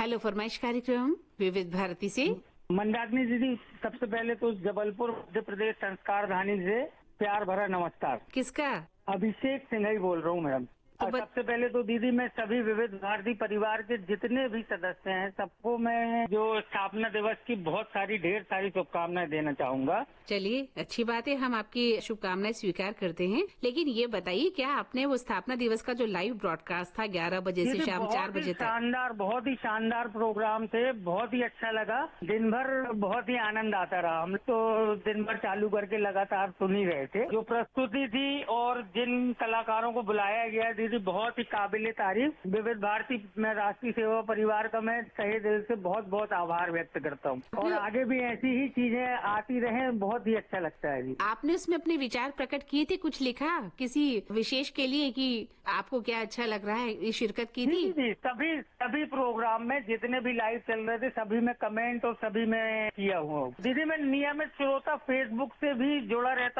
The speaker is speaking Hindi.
हेलो फरमाइश कार्यक्रम विविध भारती से। मंदाकिनी दीदी, सबसे पहले तो जबलपुर मध्य प्रदेश संस्कार धानी से प्यार भरा नमस्कार। किसका? अभिषेक सिंह ही बोल रहा हूँ मैडम। और सबसे पहले तो दीदी मैं सभी विविध भारती परिवार के जितने भी सदस्य हैं सबको मैं जो स्थापना दिवस की बहुत सारी ढेर सारी शुभकामनाएं देना चाहूंगा। चलिए, अच्छी बात है, हम आपकी शुभकामनाएं स्वीकार करते हैं। लेकिन ये बताइए, क्या आपने वो स्थापना दिवस का जो लाइव ब्रॉडकास्ट था 11 बजे से शाम 4 बजे तक? शानदार, बहुत ही शानदार प्रोग्राम थे, बहुत ही अच्छा लगा। दिन भर बहुत ही आनंद आता रहा। हम तो दिन भर चालू करके लगातार सुन ही रहे थे। जो प्रस्तुति थी और जिन कलाकारों को बुलाया गया दीदी, बहुत ही काबिले तारीफ। विविध भारती में राष्ट्रीय सेवा परिवार का मैं तहे दिल से बहुत बहुत आभार व्यक्त करता हूँ और आगे भी ऐसी ही चीजें आती रहें, बहुत ही अच्छा लगता है जी। आपने उसमें अपने विचार प्रकट किए थे, कुछ लिखा किसी विशेष के लिए कि आपको क्या अच्छा लग रहा है, ये शिरकत की थी? जी, सभी प्रोग्राम में जितने भी लाइव चल रहे थे सभी में कमेंट और सभी में किया हुआ। दीदी मैं नियमित श्रोता, फेसबुक से भी जुड़ा रहता